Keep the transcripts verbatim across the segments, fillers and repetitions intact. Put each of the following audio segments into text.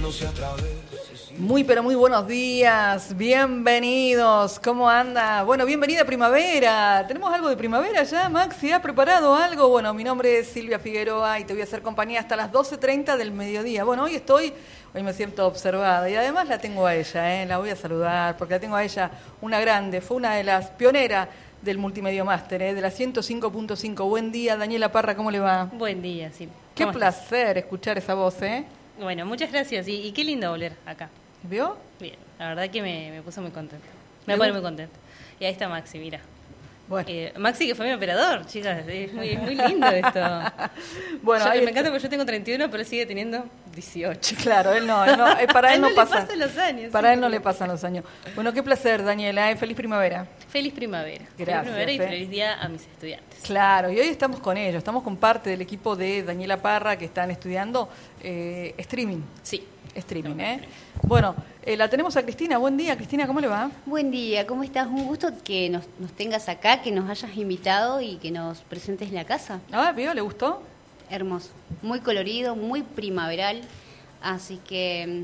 Muy, pero muy buenos días, bienvenidos, ¿cómo anda? Bueno, bienvenida a primavera. ¿Tenemos algo de primavera ya, Maxi? ¿Ha preparado algo? Bueno, mi nombre es Silvia Figueroa y te voy a hacer compañía hasta las doce treinta del mediodía. Bueno, hoy estoy, hoy me siento observada y además la tengo a ella, ¿eh? La voy a saludar porque la tengo a ella, una grande, fue una de las pioneras del Multimedia Máster, ¿eh? De la ciento cinco punto cinco. Buen día, Daniela Parra, ¿cómo le va? Buen día, sí. Qué placer escuchar esa voz, ¿eh? Bueno, muchas gracias y, y qué lindo volver acá. ¿Vio? Bien, la verdad que me, me puso muy contenta. Me pone muy contenta. Y ahí está Maxi, mira. Bueno. Eh, Maxi, que fue mi operador, chicas. Es muy, muy lindo esto. Bueno, yo, me está. encanta porque yo tengo treinta y uno, pero él sigue teniendo dieciocho. Claro, él no. Él no eh, para él, él no, no pasa. le pasan los años. Para sí, él no le pasan los años. Bueno, qué placer, Daniela. ¿eh? Feliz primavera. Feliz primavera. Gracias. Feliz primavera y eh. feliz día a mis estudiantes. Claro, y hoy estamos con ellos. Estamos con parte del equipo de Daniela Parra que están estudiando eh, streaming. Sí. Streaming, ¿eh? Bueno, eh, la tenemos a Cristina. Buen día, Cristina, ¿cómo le va? Buen día, ¿cómo estás? Un gusto que nos, nos tengas acá, que nos hayas invitado y que nos presentes la casa. Ah, ¿vio? ¿Le gustó? Hermoso, muy colorido, muy primaveral, así que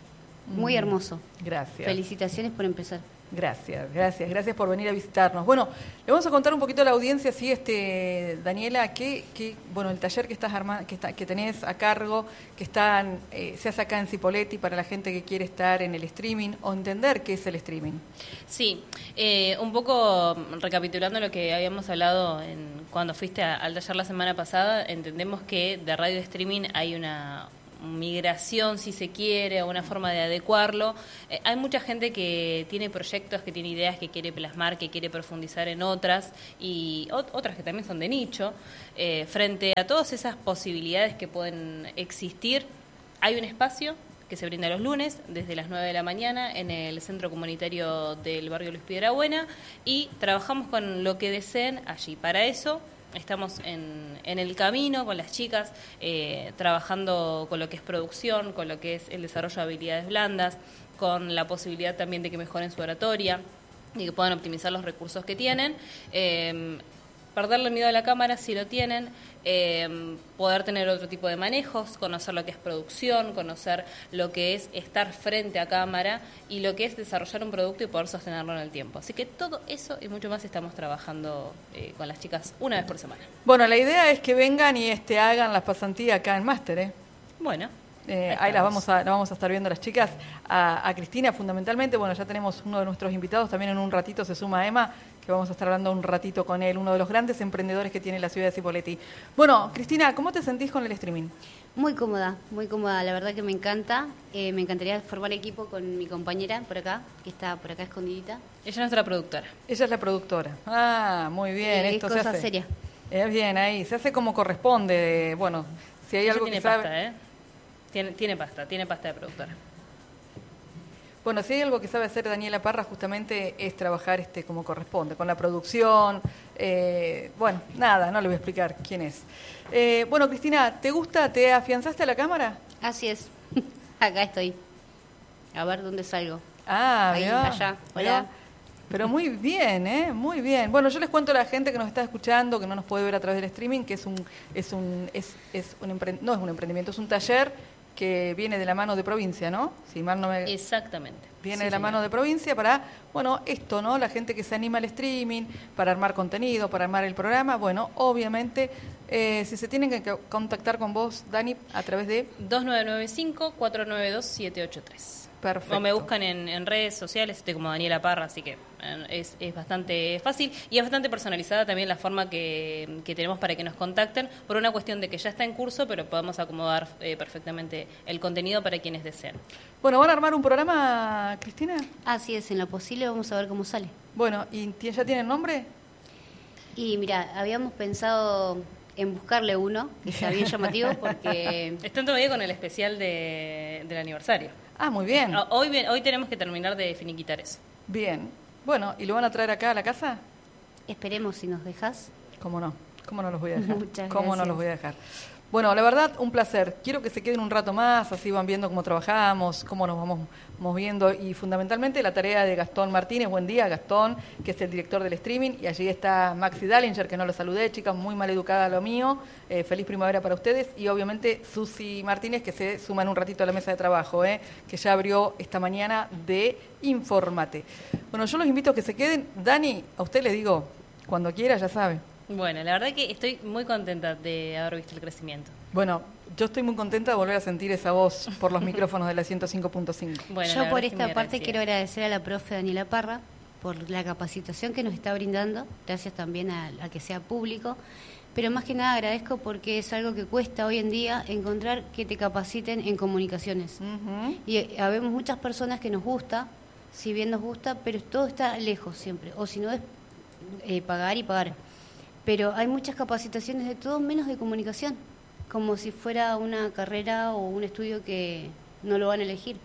muy hermoso. Gracias. Felicitaciones por empezar. Gracias, gracias, gracias por venir a visitarnos. Bueno, le vamos a contar un poquito a la audiencia, sí, este, Daniela, que, que bueno, el taller que estás arma, que, está, que tenés a cargo, que están, eh, se hace acá en Cipolletti para la gente que quiere estar en el streaming o entender qué es el streaming. Sí, eh, un poco recapitulando lo que habíamos hablado en, cuando fuiste a, al taller la semana pasada, entendemos que de radio streaming hay una migración, si se quiere, o una forma de adecuarlo. Eh, hay mucha gente que tiene proyectos, que tiene ideas, que quiere plasmar, que quiere profundizar en otras, y ot- otras que también son de nicho. Eh, frente a todas esas posibilidades que pueden existir, hay un espacio que se brinda los lunes, desde las nueve de la mañana, en el Centro Comunitario del Barrio Luis Piedrabuena, y trabajamos con lo que deseen allí. Para eso estamos en, en el camino con las chicas, eh, trabajando con lo que es producción, con lo que es el desarrollo de habilidades blandas, con la posibilidad también de que mejoren su oratoria y que puedan optimizar los recursos que tienen. Eh, perderle miedo a la cámara si lo tienen, eh, poder tener otro tipo de manejos, conocer lo que es producción, conocer lo que es estar frente a cámara y lo que es desarrollar un producto y poder sostenerlo en el tiempo. Así que todo eso y mucho más estamos trabajando eh, con las chicas una vez por semana. Bueno, la idea es que vengan y este hagan las pasantías acá en Máster, ¿eh? Bueno. Eh, ahí las vamos a las vamos a estar viendo las chicas, a, a Cristina fundamentalmente. Bueno, ya tenemos uno de nuestros invitados, también en un ratito se suma Emma, que vamos a estar hablando un ratito con él, uno de los grandes emprendedores que tiene la ciudad de Cipolletti. Bueno, Cristina, ¿cómo te sentís con el streaming? Muy cómoda, muy cómoda, la verdad que me encanta. Eh, me encantaría formar equipo con mi compañera por acá, que está por acá escondidita. Ella es nuestra productora. Ella es la productora. Ah, muy bien. Eh, Esto es se cosa hace. seria. Es bien, ahí, se hace como corresponde. Bueno, si hay Ella algo tiene que sabe... pasta, ¿eh? Tiene, tiene pasta, tiene pasta de productora. Bueno, si hay algo que sabe hacer Daniela Parra justamente es trabajar este como corresponde, con la producción. Eh, bueno, nada, no le voy a explicar quién es. Eh, bueno, Cristina, ¿te gusta? ¿Te afianzaste a la cámara? Así es, acá estoy. A ver dónde salgo. Ah, ahí, ¿vio? allá, hola. ¿Vio? Pero muy bien, ¿eh? Muy bien. Bueno, yo les cuento a la gente que nos está escuchando, que no nos puede ver a través del streaming, que es un, es un, es, es un empre- no es un emprendimiento, es un taller que viene de la mano de provincia, ¿no? Si mal no me... Exactamente. Viene Sí, de la señora. mano de provincia para, bueno, esto, ¿no? La gente que se anima al streaming, para armar contenido, para armar el programa. Bueno, obviamente, eh, si se tienen que co- contactar con vos, Dani, a través de... dos nueve nueve cinco, cuatro nueve dos, siete ocho tres. Perfecto. O me buscan en, en redes sociales, estoy como Daniela Parra, así que eh, es, es bastante fácil y es bastante personalizada también la forma que, que tenemos para que nos contacten, por una cuestión de que ya está en curso, pero podemos acomodar eh, perfectamente el contenido para quienes deseen. Bueno, ¿van a armar un programa, Cristina? Así es, en lo posible vamos a ver cómo sale. Bueno, ¿y t- ya tienen nombre? Y mira, habíamos pensado en buscarle uno que sea bien llamativo porque... Están todavía con el especial de, del aniversario. Ah, muy bien. Ah, Hoy, bien- hoy tenemos que terminar de finiquitar eso. Bien. Bueno, ¿y lo van a traer acá a la casa? Esperemos si nos dejas. ¿Cómo no? ¿Cómo no los voy a dejar? Muchas ¿Cómo no gracias. los voy a dejar? Bueno, la verdad, un placer. Quiero que se queden un rato más, así van viendo cómo trabajamos, cómo nos vamos moviendo y fundamentalmente la tarea de Gastón Martínez. Buen día, Gastón, que es el director del streaming. Y allí está Maxi Dallinger, que no lo saludé, chicas, muy mal educada a lo mío. Eh, feliz primavera para ustedes. Y obviamente Susi Martínez, que se suma en un ratito a la mesa de trabajo, eh, que ya abrió esta mañana de Informate. Bueno, yo los invito a que se queden. Dani, a usted le digo, cuando quiera, ya sabe. Bueno, la verdad que estoy muy contenta de haber visto el crecimiento. Bueno, yo estoy muy contenta de volver a sentir esa voz por los micrófonos de la ciento cinco punto cinco. Bueno, yo por esta parte quiero agradecer a la profe Daniela Parra por la capacitación que nos está brindando, gracias también a, a que sea público, pero más que nada agradezco porque es algo que cuesta hoy en día encontrar que te capaciten en comunicaciones. Uh-huh. Y eh, habemos muchas personas que nos gusta, si bien nos gusta, pero todo está lejos siempre, o si no es eh, pagar y pagar. Pero hay muchas capacitaciones de todo menos de comunicación, como si fuera una carrera o un estudio que no lo van a elegir.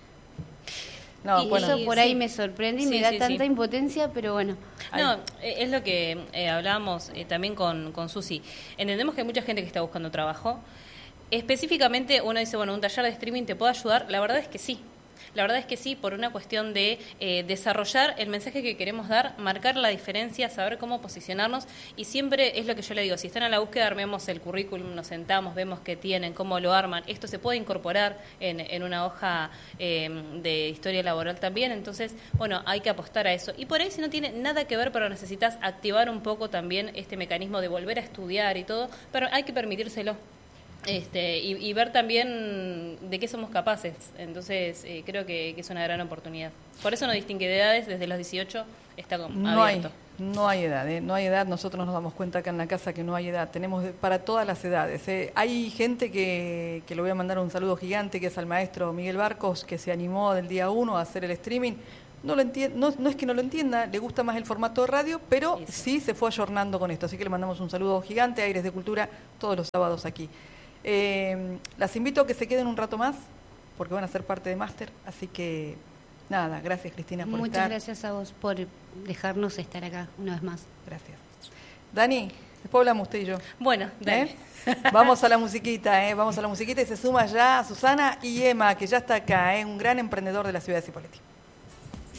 No, y bueno, eso por sí. ahí me sorprende y sí, me da sí, tanta sí. impotencia, pero bueno. No, es lo que eh, hablábamos eh, también con, con Susi. Entendemos que hay mucha gente que está buscando trabajo. Específicamente uno dice, bueno, un taller de streaming te puede ayudar. La verdad es que sí. La verdad es que sí, por una cuestión de eh, desarrollar el mensaje que queremos dar, marcar la diferencia, saber cómo posicionarnos y siempre es lo que yo le digo, si están a la búsqueda, armemos el currículum, nos sentamos, vemos qué tienen, cómo lo arman, esto se puede incorporar en, en una hoja eh, de historia laboral también, entonces, bueno, hay que apostar a eso. Y por ahí si no tiene nada que ver, pero necesitas activar un poco también este mecanismo de volver a estudiar y todo, pero hay que permitírselo. Este, y, y ver también de qué somos capaces. Entonces, eh, creo que, que es una gran oportunidad. Por eso no distingue de edades, desde los dieciocho está como no abierto. Hay, no hay edad, ¿eh? no hay edad. Nosotros nos damos cuenta acá en la casa que no hay edad. Tenemos de, para todas las edades. ¿eh? Hay gente que, que le voy a mandar un saludo gigante, que es al maestro Miguel Barcos, que se animó del día uno a hacer el streaming. No, lo enti- no, no es que no lo entienda, le gusta más el formato de radio, pero sí, sí. sí se fue ayornando con esto. Así que le mandamos un saludo gigante, Aires de Cultura, todos los sábados aquí. Eh, las invito a que se queden un rato más porque van a ser parte de Máster, así que nada, gracias Cristina por Muchas estar. Muchas gracias a vos por dejarnos estar acá una vez más. Gracias. Dani, después hablamos usted y yo. Bueno, dale. ¿Eh? Vamos a la musiquita, ¿eh? Vamos a la musiquita y se suma ya Susana y Emma, que ya está acá, ¿eh? Un gran emprendedor de la ciudad de Cipolletti.